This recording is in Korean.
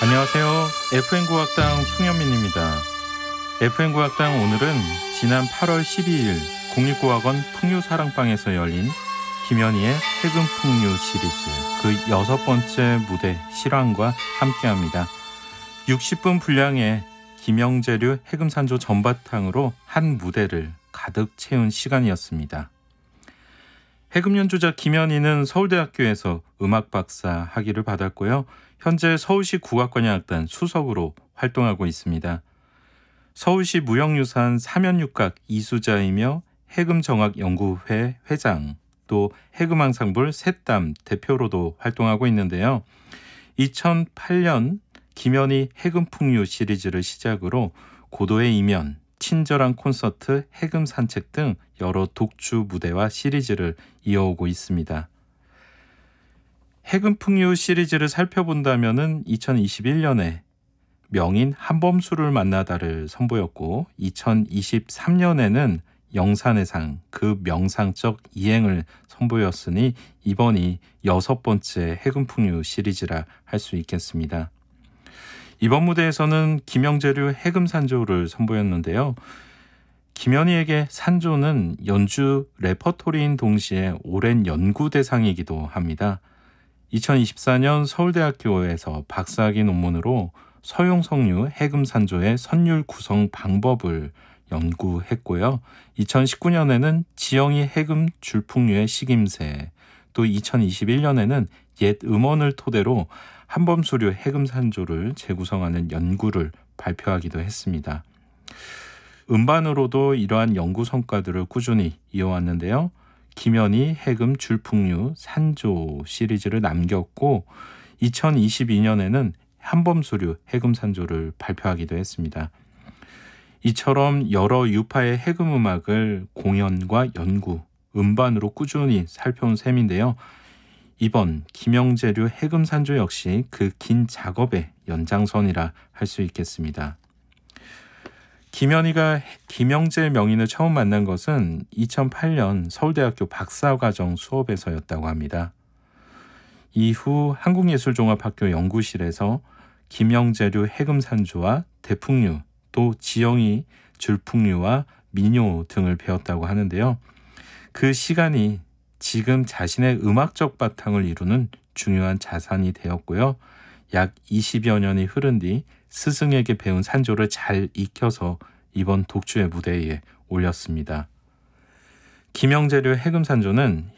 안녕하세요. FN국악당 송현민입니다. FN국악당 오늘은 지난 8월 12일 국립국악원 풍류사랑방에서 열린 김현희의 해금풍류 시리즈 그 6번째 무대 실황과 함께합니다. 60분 분량의 김영재류 해금산조 전바탕으로 한 무대를 가득 채운 시간이었습니다. 해금 연주자 김현희는 서울대학교에서 음악박사 학위를 받았고요. 현재 서울시 국악관현악단 수석으로 활동하고 있습니다. 서울시 무형유산 사면육각 이수자이며 해금정악연구회 회장, 또 해금앙상블 셋담 대표로도 활동하고 있는데요. 2008년 김현희 해금풍류 시리즈를 시작으로 고도의 이면, 친절한 콘서트, 해금 산책 등 여러 독주 무대와 시리즈를 이어오고 있습니다. 해금풍류 시리즈를 살펴본다면 2021년에 명인 한범수를 만나다를 선보였고 2023년에는 영산의 상, 그 명상적 이행을 선보였으니 이번이 6번째 해금풍류 시리즈라 할 수 있겠습니다. 이번 무대에서는 김영재류 해금산조를 선보였는데요. 김현희에게 산조는 연주 레퍼토리인 동시에 오랜 연구 대상이기도 합니다. 2024년 서울대학교에서 박사학위 논문으로 서용석류 해금산조의 선율 구성 방법을 연구했고요. 2019년에는 지영이 해금 줄풍류의 식임새, 또 2021년에는 옛 음원을 토대로 한범수류 해금산조를 재구성하는 연구를 발표하기도 했습니다. 음반으로도 이러한 연구 성과들을 꾸준히 이어왔는데요. 김현희 해금 줄풍류 산조 시리즈를 남겼고 2022년에는 한범수류 해금산조를 발표하기도 했습니다. 이처럼 여러 유파의 해금 음악을 공연과 연구, 음반으로 꾸준히 살펴온 셈인데요. 이번 김영재류 해금산조 역시 그 긴 작업의 연장선이라 할 수 있겠습니다. 김현희가 김영재 명인을 처음 만난 것은 2008년 서울대학교 박사과정 수업에서였다고 합니다. 이후 한국예술종합학교 연구실에서 김영재류 해금산조와 대풍류, 또 지영이 줄풍류와 민요 등을 배웠다고 하는데요. 그 시간이 지금 자신의 음악적 바탕을 이루는 중요한 자산이 되었고요. 약 20여 년이 흐른 뒤 스승에게 배운 산조를 잘 익혀서 이번 독주의 무대에 올렸습니다. 김영재류 해금산조는